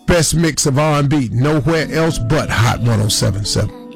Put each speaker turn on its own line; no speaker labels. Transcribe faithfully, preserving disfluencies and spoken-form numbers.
best mix of R and B, nowhere else but Hot one oh seven point seven.